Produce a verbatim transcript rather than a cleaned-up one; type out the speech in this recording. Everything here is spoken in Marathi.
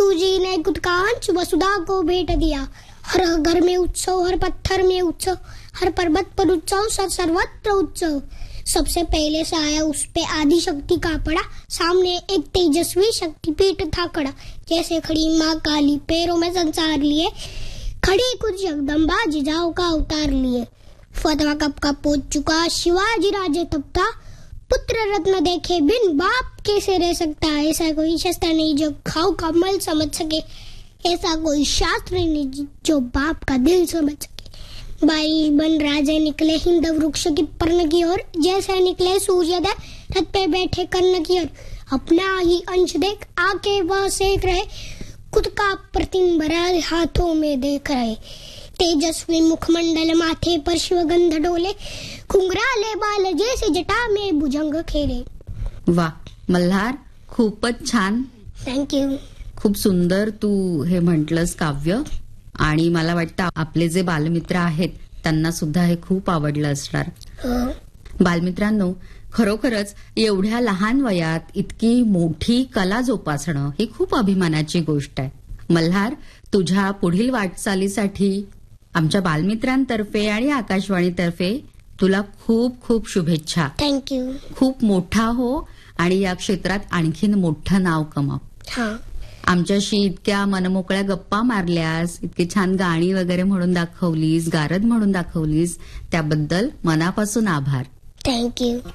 शिव जी ने खुद का अंश वसुधा को भेंट दिया। हर घर में उत्सव, हर पत्थर में उत्सव, हर पर्वत पर उत्सव, सर्वत्र उत्सव। सबसे पहले से आया उस पे आदि शक्ति का पड़ा, सामने एक तेजस्वी शक्तिपीठ था खड़ा। जैसे खड़ी माँ काली, पैरों में संसार लिए, खड़ी कुछ जगदम्बा, जिजाओ का अवतार लिए। फतवा कब का पहुंच चुका, शिवाजी राजे तब था। पुत्र रत्न देखे बिन बाप कैसे रह सकता। ऐसा कोई शस्त्र नहीं जो खाओ का मल समझ सके, ऐसा कोई शास्त्र नहीं जो बाप का दिल समझ सके। बाई बन राजे निकले हिंद वृक्ष की पर्ण की ओर, जैसे निकले सूर्योदय रथ पे बैठे कर्ण की ओर। अपना ही अंश देख आके वह सेक रहे, खुद का प्रतिम भरा हाथों में देख रहे। तेजस्वी मुखमंडल, माथे पर शिवगंध डोले, घुंघराले बाल जैसे जटा में भुजंग खेले। वा मल्हार, खूपच छान. थँक्यू. खूप सुंदर तू हे म्हटलंस काव्य. आणि मला वाटतं आपले जे बालमित्र आहेत त्यांना सुद्धा हे खूप आवडलं असणार. बालमित्रांनो, खरोखरच एवढ्या लहान वयात इतकी मोठी कला जोपासणं ही खूप अभिमानाची गोष्ट आहे. मल्हार, तुझ्या पुढील वाटचालीसाठी आमच्या बालमित्रांतर्फे आणि आकाशवाणीतर्फे तुला खूप खूप शुभेच्छा. थँक्यू. खूप मोठा हो आणि या क्षेत्रात आणखीन मोठं नाव कमाव. हा. आमच्याशी इतक्या मनमोकळ्या गप्पा मारल्यास, इतकी छान गाणी वगैरे म्हणून दाखवलीस, गारद म्हणून दाखवलीस, त्याबद्दल मनापासून आभार. थँक्यू.